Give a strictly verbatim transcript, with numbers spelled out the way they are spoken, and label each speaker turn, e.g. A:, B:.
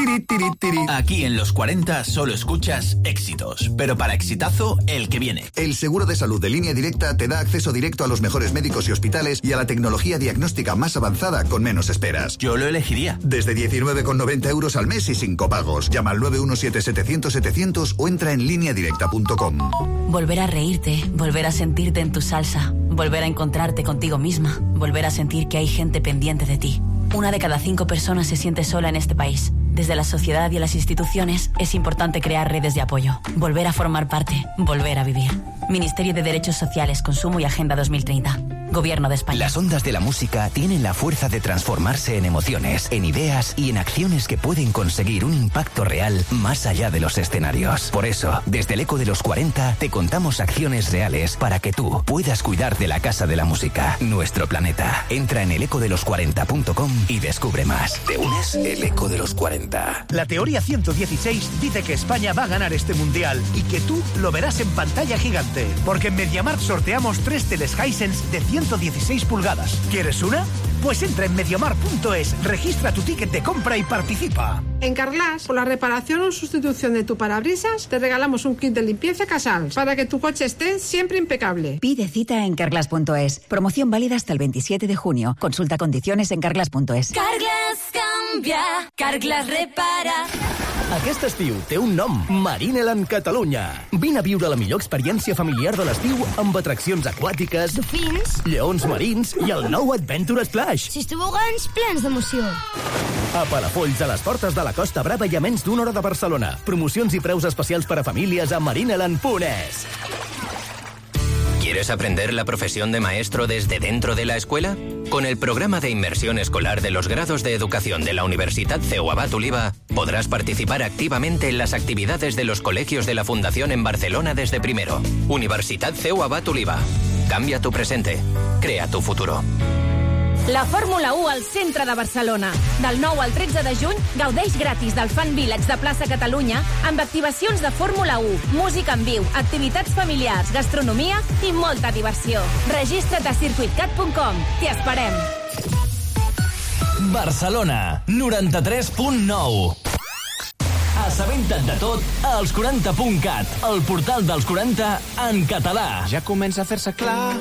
A: Tiri, tiri, tiri. Aquí en Los cuarenta solo escuchas éxitos, pero para exitazo, el que viene.
B: El seguro de salud de Línea Directa te da acceso directo a los mejores médicos y hospitales y a la tecnología diagnóstica más avanzada con menos esperas.
A: Yo lo elegiría.
B: Desde diecinueve con noventa euros al mes y sin copagos. Llama al nueve uno siete setecientos setecientos o entra en línea directa punto com.
C: Volver a reírte, volver a sentirte en tu salsa, volver a encontrarte contigo misma, volver a sentir que hay gente pendiente de ti. Una de cada cinco personas se siente sola en este país. Desde la sociedad y las instituciones es importante crear redes de apoyo, volver a formar parte, volver a vivir. Ministerio de Derechos Sociales, Consumo y Agenda dos mil treinta. Gobierno de España.
D: Las ondas de la música tienen la fuerza de transformarse en emociones, en ideas y en acciones que pueden conseguir un impacto real más allá de los escenarios. Por eso, desde el Eco de los cuarenta, te contamos acciones reales para que tú puedas cuidar de la Casa de la Música, nuestro planeta. Entra en el eco de los cuarenta punto com y descubre más. ¿Te unes? El Eco de los cuarenta.
E: La teoría ciento dieciséis dice que España va a ganar este mundial y que tú lo verás en pantalla gigante. Porque en MediaMarkt sorteamos tres teles Hisense de ciento dieciséis pulgadas. ¿Quieres una? Pues entra en mediamarkt punto es, registra tu ticket de compra y participa.
F: En Carglass, por la reparación o sustitución de tu parabrisas, te regalamos un kit de limpieza Casals para que tu coche esté siempre impecable.
G: Pide cita en carglass punto es. Promoción válida hasta el veintisiete de junio. Consulta condiciones en carglass punto es.
H: Carglass canvia, Carglass repara.
I: Aquest estiu té un nom, Marineland Catalunya. Vine a viure la millor experiència familiar de l'estiu amb atraccions aquàtiques,
H: dofins,
I: lleons marins i el nou Adventure Splash.
H: Sis tobogans plens d'emoció.
I: A Palafolls, a les portes de la Costa Brava i a menys d'una hora de Barcelona. Promocions i preus especials per a famílies a marineland punt es.
J: ¿Quieres aprender la profesión de maestro desde dentro de la escuela? Con el programa de inmersión escolar de los grados de educación de la Universitat C E U Abat Oliva, podrás participar activamente en las actividades de los colegios de la Fundación en Barcelona desde primero. Universitat C E U Abat Oliva. Cambia tu presente. Crea tu futuro.
K: La Fórmula u al centre de Barcelona. Del nou al tretze de juny, gaudeix gratis del Fan Village de Plaça Catalunya amb activacions de Fórmula u, música en viu, activitats familiars, gastronomia i molta diversió. Registra't a circuit cat punt com. T'hi esperem.
L: Barcelona, noranta-tres punt nou. Assabenta't de tot als quaranta punt cat, el portal dels quaranta en català.
M: Ja comença a fer-se clar